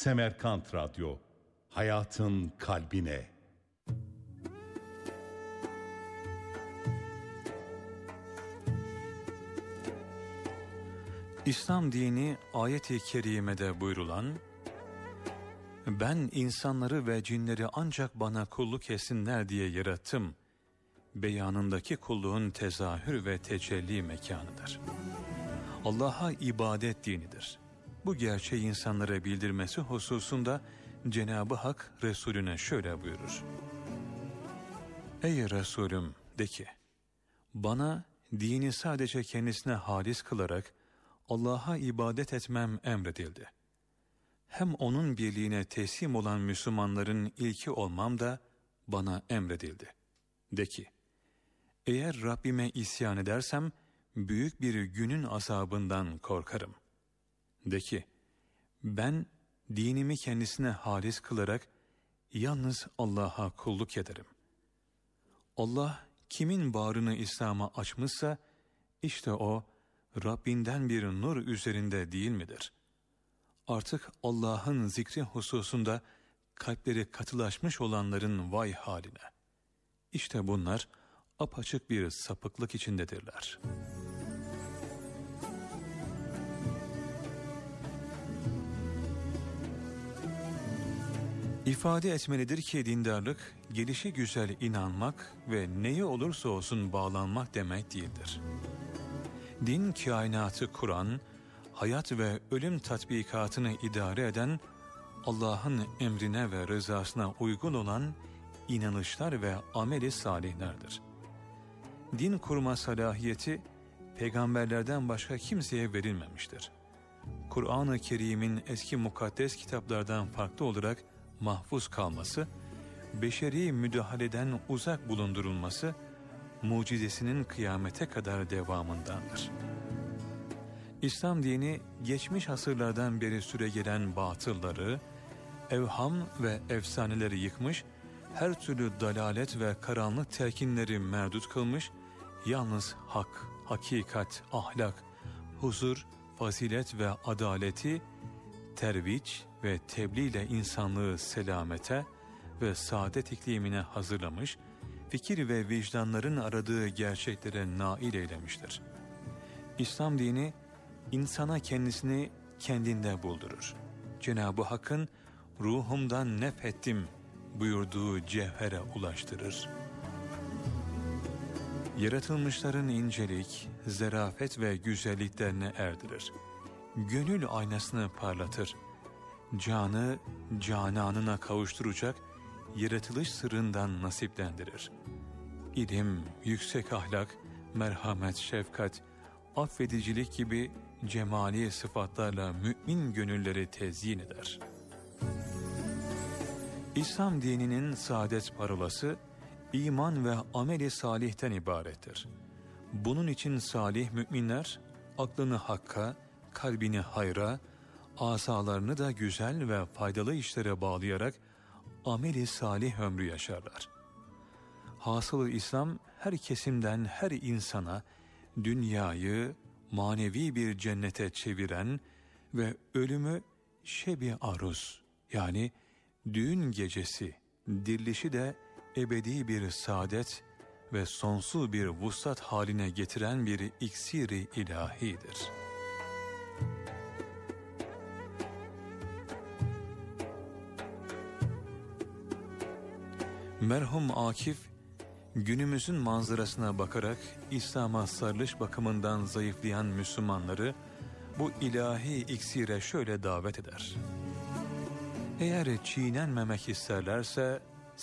Semerkant Radyo, hayatın kalbine. İslam dini ayet-i kerimede buyurulan, "Ben insanları ve cinleri ancak bana kulluk etsinler diye yarattım" beyanındaki kulluğun tezahür ve tecelli mekanıdır. Allah'a ibadet dinidir. Bu gerçeği insanlara bildirmesi hususunda Cenab-ı Hak Resulüne şöyle buyurur: "Ey Resulüm, de ki, bana dini sadece kendisine halis kılarak Allah'a ibadet etmem emredildi. Hem onun birliğine teslim olan Müslümanların ilki olmam da bana emredildi. De ki, eğer Rabbime isyan edersem büyük bir günün azabından korkarım. De ki, ben dinimi kendisine halis kılarak yalnız Allah'a kulluk ederim. Allah kimin bağrını İslam'a açmışsa işte o Rabbinden bir nur üzerinde değil midir? Artık Allah'ın zikri hususunda kalpleri katılaşmış olanların vay haline. İşte bunlar apaçık bir sapıklık içindedirler." İfade etmelidir ki dindarlık, gelişi güzel inanmak ve neyi olursa olsun bağlanmak demek değildir. Din, kainatı kuran, hayat ve ölüm tatbikatını idare eden, Allah'ın emrine ve rızasına uygun olan inanışlar ve ameli salihlerdir. Din kurma salahiyeti peygamberlerden başka kimseye verilmemiştir. Kur'an-ı Kerim'in eski mukaddes kitaplardan farklı olarak mahfuz kalması, beşeri müdahaleden uzak bulundurulması, mucizesinin kıyamete kadar devamındandır. İslam dini geçmiş asırlardan beri süregelen batılları, evham ve efsaneleri yıkmış, her türlü dalalet ve karanlık telkinleri merdut kılmış, yalnız hak, hakikat, ahlak, huzur, fazilet ve adaleti terviç ve tebliğ ile insanlığı selamete ve saadet iklimine hazırlamış, fikir ve vicdanların aradığı gerçeklere nail eylemiştir. İslam dini insana kendisini kendinde buldurur. Cenab-ı Hakk'ın ruhumdan nefettim buyurduğu cevhere ulaştırır. Yaratılmışların incelik, zarafet ve güzelliklerine erdirir. Gönül aynasını parlatır. Canı cananına kavuşturacak yaratılış sırrından nasiplendirir. İlim, yüksek ahlak, merhamet, şefkat, affedicilik gibi cemali sıfatlarla mümin gönülleri tezyin eder. İslam dininin saadet parolası, iman ve ameli salihten ibarettir. Bunun için salih müminler, aklını hakka, kalbini hayra, asalarını da güzel ve faydalı işlere bağlayarak ameli salih ömrü yaşarlar. Hasılı İslam her kesimden her insana dünyayı manevi bir cennete çeviren ve ölümü şebi aruz yani düğün gecesi, dirilişi de ebedi bir saadet ve sonsuz bir vuslat haline getiren bir iksiri ilahidir. Merhum Akif, günümüzün manzarasına bakarak İslam'a sarılış bakımından zayıflayan Müslümanları bu ilahi iksire şöyle davet eder: eğer çiğnenmemek isterlerse